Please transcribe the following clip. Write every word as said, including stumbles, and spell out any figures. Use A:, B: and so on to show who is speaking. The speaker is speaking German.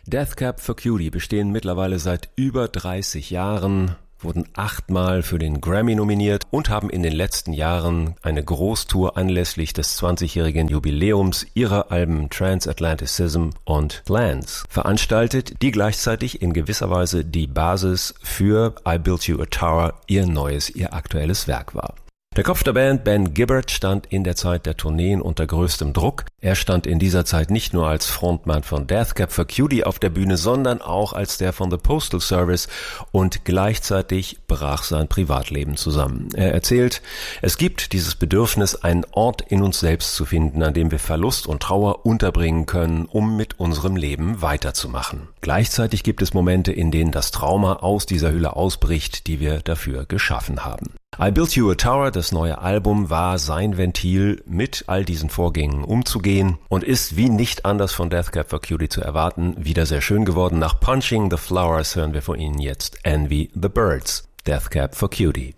A: Death Cab for Cutie bestehen mittlerweile seit über dreißig Jahren, wurden achtmal für den Grammy nominiert und haben in den letzten Jahren eine Großtour anlässlich des zwanzigjährigen Jubiläums ihrer Alben Transatlanticism und Lands veranstaltet, die gleichzeitig in gewisser Weise die Basis für I Built You a Tower, ihr neues, ihr aktuelles Werk war. Der Kopf der Band, Ben Gibbard, stand in der Zeit der Tourneen unter größtem Druck. Er stand in dieser Zeit nicht nur als Frontmann von Death Cab for Cutie auf der Bühne, sondern auch als der von The Postal Service, und gleichzeitig brach sein Privatleben zusammen. Er erzählt, es gibt dieses Bedürfnis, einen Ort in uns selbst zu finden, an dem wir Verlust und Trauer unterbringen können, um mit unserem Leben weiterzumachen. Gleichzeitig gibt es Momente, in denen das Trauma aus dieser Hülle ausbricht, die wir dafür geschaffen haben. I Built You a Tower, das neue Album, war sein Ventil, mit all diesen Vorgängen umzugehen, und ist wie nicht anders von Death Cab for Cutie zu erwarten wieder sehr schön geworden. Nach Punching the Flowers hören wir von ihnen jetzt Envy the Birds, Death Cab for Cutie.